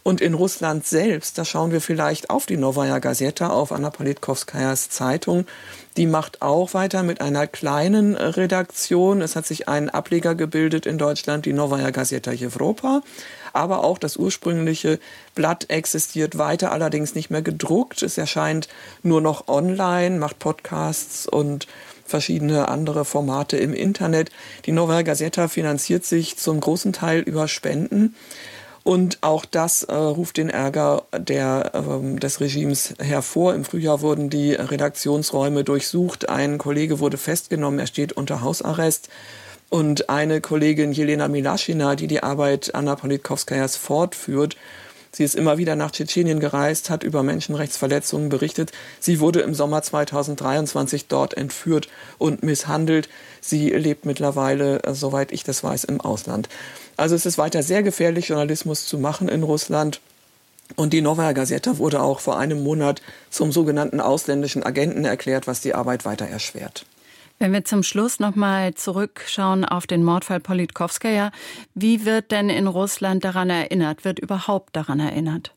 Und in Russland selbst, da schauen wir vielleicht auf die Novaya Gazeta, auf Anna Politkovskajas Zeitung. Die macht auch weiter mit einer kleinen Redaktion. Es hat sich ein Ableger gebildet in Deutschland, die Novaya Gazeta Europa. Aber auch das ursprüngliche Blatt existiert weiter, allerdings nicht mehr gedruckt. Es erscheint nur noch online, macht Podcasts und verschiedene andere Formate im Internet. Die Novaya Gazeta finanziert sich zum großen Teil über Spenden. Und auch das ruft den Ärger des Regimes hervor. Im Frühjahr wurden die Redaktionsräume durchsucht. Ein Kollege wurde festgenommen, er steht unter Hausarrest. Und eine Kollegin, Jelena Milaschina, die die Arbeit Anna Politkovskajas fortführt, sie ist immer wieder nach Tschetschenien gereist, hat über Menschenrechtsverletzungen berichtet. Sie wurde im Sommer 2023 dort entführt und misshandelt. Sie lebt mittlerweile, soweit ich das weiß, im Ausland. Also es ist weiter sehr gefährlich, Journalismus zu machen in Russland. Und die Novaya Gazeta wurde auch vor einem Monat zum sogenannten ausländischen Agenten erklärt, was die Arbeit weiter erschwert. Wenn wir zum Schluss noch mal zurückschauen auf den Mordfall Politkovskaja, wie wird denn in Russland daran erinnert? Wird überhaupt daran erinnert?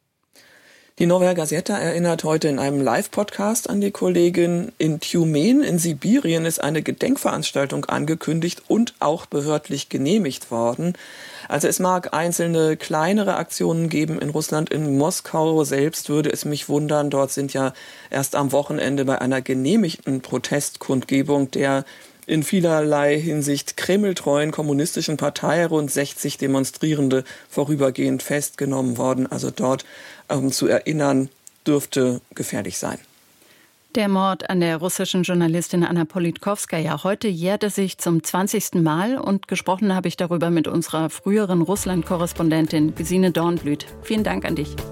Die Novaya Gazeta erinnert heute in einem Live-Podcast an die Kollegin. In Tjumen in Sibirien ist eine Gedenkveranstaltung angekündigt und auch behördlich genehmigt worden. Also es mag einzelne kleinere Aktionen geben in Russland. In Moskau selbst würde es mich wundern. Dort sind ja erst am Wochenende bei einer genehmigten Protestkundgebung der in vielerlei Hinsicht kremltreuen kommunistischen Partei rund 60 Demonstrierende vorübergehend festgenommen worden. Also dort zu erinnern, dürfte gefährlich sein. Der Mord an der russischen Journalistin Anna Politkovskaja. Heute jährt es sich zum 20. Mal und gesprochen habe ich darüber mit unserer früheren Russland-Korrespondentin Gesine Dornblüt. Vielen Dank an dich.